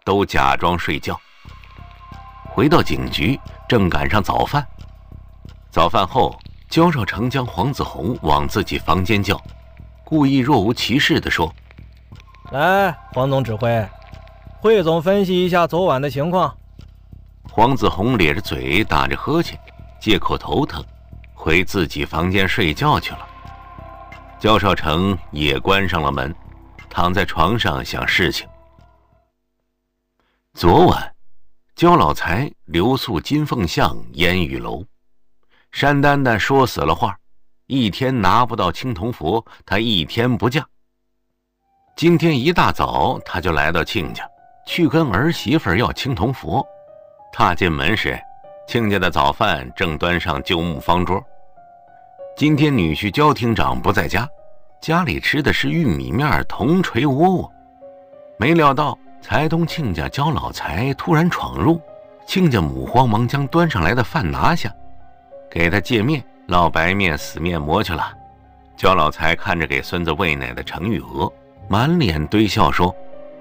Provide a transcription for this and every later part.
都假装睡觉。回到警局，正赶上早饭。早饭后，焦少成将黄子红往自己房间叫，故意若无其事地说： 来，黄总指挥，汇总分析一下昨晚的情况。 黄子红咧着嘴打着呵欠，借口头疼，回自己房间睡觉去了。焦少成也关上了门，躺在床上想事情。昨晚焦老财留宿金凤巷烟雨楼，山丹丹说死了话，一天拿不到青铜佛，他一天不嫁。今天一大早他就来到亲家，去跟儿媳妇要青铜佛。踏进门时，亲家的早饭正端上旧木方桌。今天女婿焦厅长不在家，家里吃的是玉米面铜锤窝窝。没料到财东亲家焦老财突然闯入，亲家母慌忙将端上来的饭拿下，给他借面烙白面死面馍去了。焦老财看着给孙子喂奶的程玉娥，满脸堆笑说：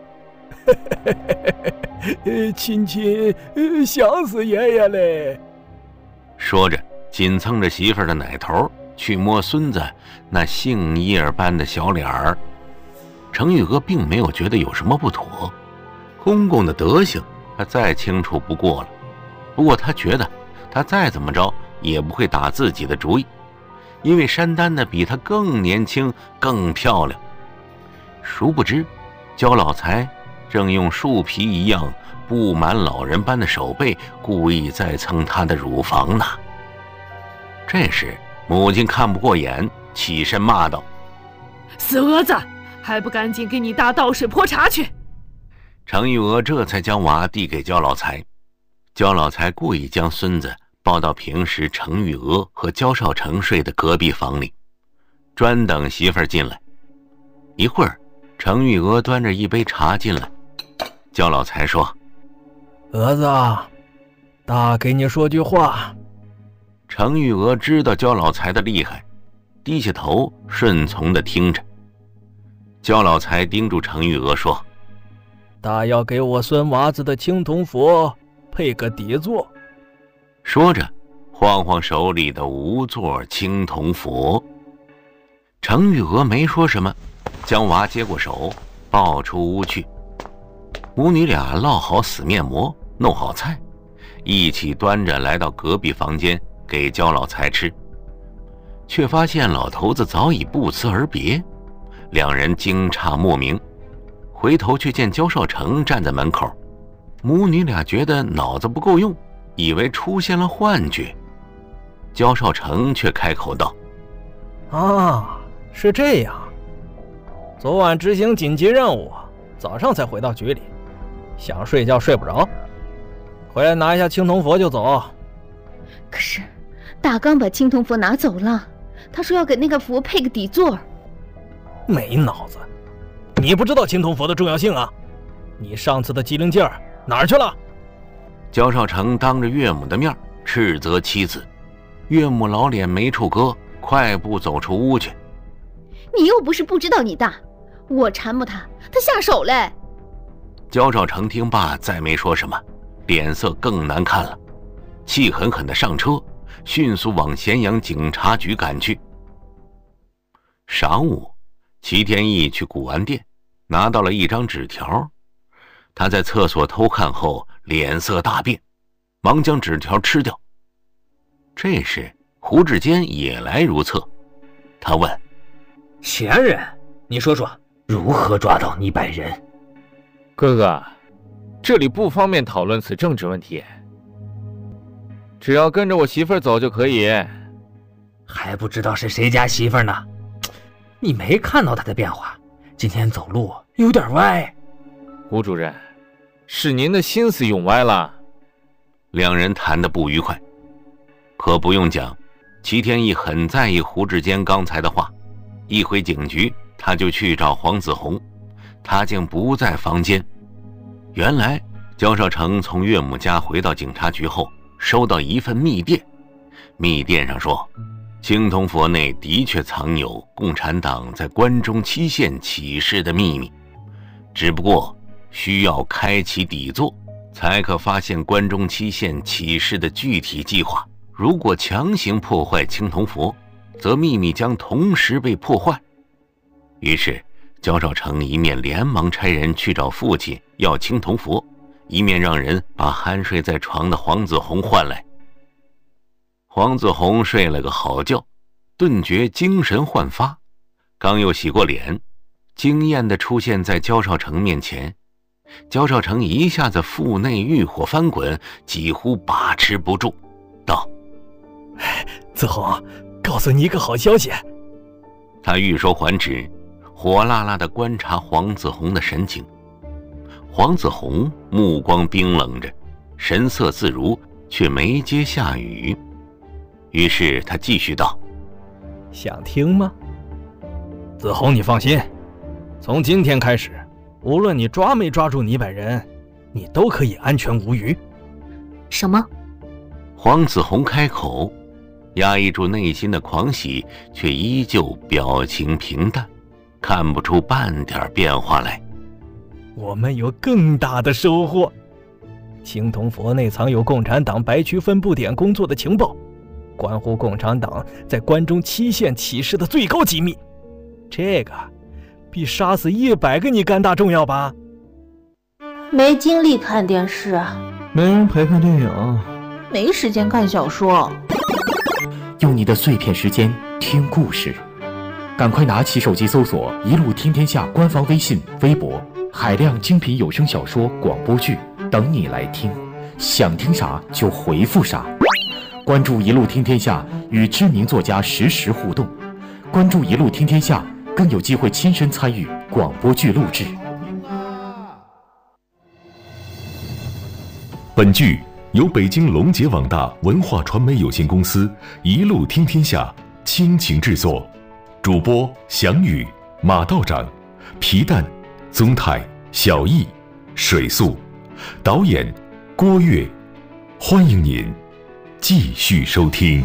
亲亲，想死爷爷嘞。 说着紧蹭着媳妇儿的奶头去摸孙子那杏叶般的小脸儿。程玉娥并没有觉得有什么不妥，公公的德行他再清楚不过了，不过他觉得他再怎么着也不会打自己的主意，因为山丹的比他更年轻更漂亮。殊不知焦老财正用树皮一样布满老人般的手背故意在蹭他的乳房呢。这时母亲看不过眼，起身骂道： 死蛾子，还不赶紧给你大倒水泼茶去。 程玉娥这才将娃递给焦老财。焦老财故意将孙子抱到平时程玉娥和焦少成睡的隔壁房里，专等媳妇儿进来。一会儿程玉娥端着一杯茶进来，焦老财说： 蛾子，大给你说句话。 程玉娥知道焦老财的厉害，低下头顺从地听着。焦老财叮嘱程玉娥说： 大要给我孙娃子的青铜佛配个底座。 说着晃晃手里的无座青铜佛。程玉娥没说什么，将娃接过手抱出屋去。母女俩烙好死面馍，弄好菜，一起端着来到隔壁房间给焦老财吃，却发现老头子早已不辞而别。两人惊诧莫名，回头却见焦少成站在门口。母女俩觉得脑子不够用，以为出现了幻觉。焦少成却开口道： 是这样，昨晚执行紧急任务，早上才回到局里，想睡觉睡不着，回来拿一下青铜佛就走。 可是大刚把青铜佛拿走了，他说要给那个佛配个底座。 没脑子，你不知道青铜佛的重要性啊？你上次的机灵劲儿哪儿去了？ 焦少成当着岳母的面斥责妻子，岳母老脸没处搁，快步走出屋去。 你又不是不知道你大，我缠磨他，他下手嘞。 焦少成听罢再没说什么，脸色更难看了，气狠狠地上车，迅速往咸阳警察局赶去。晌午，齐天意去古玩店拿到了一张纸条，他在厕所偷看后脸色大变，忙将纸条吃掉。这时胡志坚也来如厕，他问： 前人，你说说如何抓到你本人？ 哥哥，这里不方便讨论此政治问题，只要跟着我媳妇儿走就可以。 还不知道是谁家媳妇儿呢？你没看到她的变化，今天走路有点歪。 胡主任，是您的心思用歪了。 两人谈得不愉快。可不用讲，齐天意很在意胡志坚刚才的话，一回警局他就去找黄子红，他竟不在房间。原来焦少成从岳母家回到警察局后，收到一份密电，密电上说青铜佛内的确藏有共产党在关中七县起事的秘密，只不过需要开启底座，才可发现关中期限启示的具体计划。如果强行破坏青铜佛，则秘密将同时被破坏。于是焦少成一面连忙差人去找父亲要青铜佛，一面让人把酣睡在床的黄子弘唤来。黄子弘睡了个好觉，顿觉精神焕发，刚又洗过脸，惊艳地出现在焦少成面前。焦少成一下子腹内欲火翻滚，几乎把持不住，道： 子弘，告诉你一个好消息。 他欲说还止，火辣辣地观察黄子弘的神情。黄子弘目光冰冷着，神色自如，却没接下语。于是他继续道： 想听吗？子弘，你放心，从今天开始，无论你抓没抓住泥板人，你都可以安全无虞。 什么？ 黄子弘开口，压抑住内心的狂喜，却依旧表情平淡，看不出半点变化来。 我们有更大的收获。青铜佛内藏有共产党白区分部点工作的情报，关乎共产党在关中期限启示的最高机密。这个比杀死100个你干大重要吧？ 没精力看电视啊， 没人陪看电影， 没时间看小说。 用你的碎片时间听故事，赶快拿起手机搜索“一路听天下”官方微信、微博，海量精品有声小说、广播剧等你来听，想听啥就回复啥。关注“一路听天下”，与知名作家实时互动。关注“一路听天下”，更有机会亲身参与广播剧录制。 本剧由北京龙杰网大文化传媒有限公司一路听天下倾情制作，主播翔宇、马道长、皮蛋、宗泰、小易、水素，导演郭跃。欢迎您继续收听。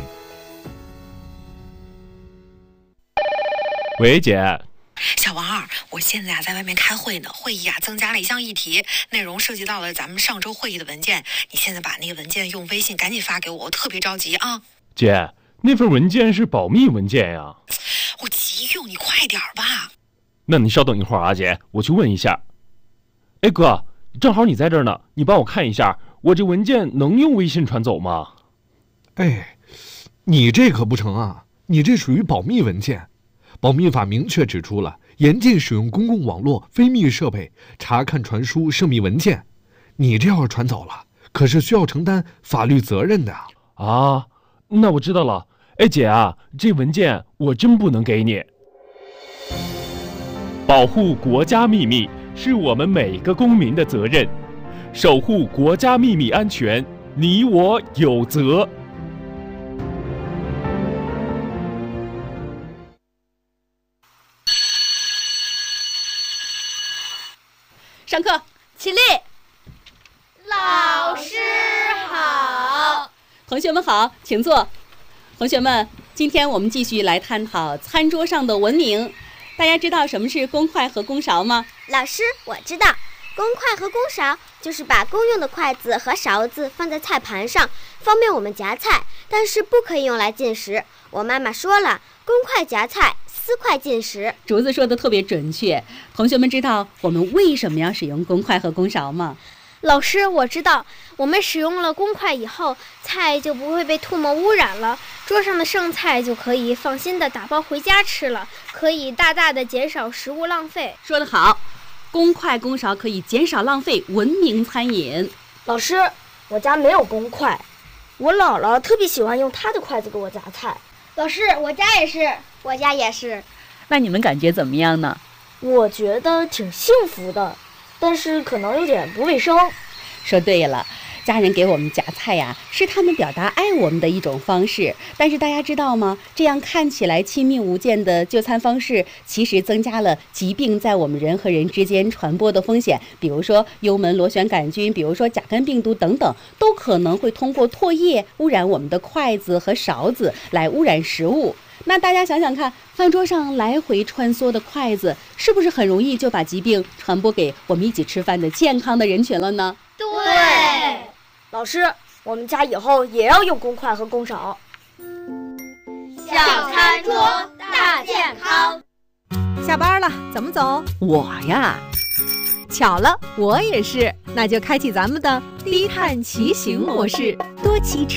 喂，姐。 小王二，我现在在外面开会呢，会议增加了一项议题，内容涉及到了咱们上周会议的文件。你现在把那个文件用微信赶紧发给我，我特别着急啊。 姐，那份文件是保密文件呀。 我急用，你快点吧。 那你稍等一会儿啊，姐，我去问一下。哎哥，正好你在这儿呢，你帮我看一下，我这文件能用微信传走吗？ 哎，你这可不成啊，你这属于保密文件。保密法明确指出了，严禁使用公共网络、非密设备查看、传输涉密文件。你这要是传走了，可是需要承担法律责任的啊。那我知道了。哎，姐啊，这文件我真不能给你。保护国家秘密是我们每个公民的责任，守护国家秘密安全，你我有责。 上课，起立。 老师好。 同学们好，请坐。同学们，今天我们继续来探讨餐桌上的文明。大家知道什么是公筷和公勺吗？ 老师，我知道，公筷和公勺就是把公用的筷子和勺子放在菜盘上，方便我们夹菜，但是不可以用来进食。我妈妈说了，公筷夹菜，私筷进食。 竹子说的特别准确。同学们知道我们为什么要使用公筷和公勺吗？ 老师，我知道，我们使用了公筷以后，菜就不会被唾沫污染了，桌上的剩菜就可以放心的打包回家吃了，可以大大的减少食物浪费。 说得好，公筷公勺可以减少浪费，文明餐饮。 老师，我家没有公筷，我姥姥特别喜欢用她的筷子给我夹菜。 老师，我家也是， 我家也是。 那你们感觉怎么样呢？ 我觉得挺幸福的，但是可能有点不卫生。 说对了，家人给我们夹菜呀，是他们表达爱我们的一种方式。但是大家知道吗？这样看起来亲密无间的就餐方式，其实增加了疾病在我们人和人之间传播的风险。比如说幽门螺旋杆菌，比如说甲肝病毒等等，都可能会通过唾液污染我们的筷子和勺子，来污染食物。 那大家想想看，饭桌上来回穿梭的筷子，是不是很容易就把疾病传播给我们一起吃饭的健康的人群了呢？ 对，老师，我们家以后也要用公筷和公勺。 小餐桌大健康。 下班了，怎么走？ 我呀， 巧了，我也是。那就开启咱们的低碳骑行模式，多骑车。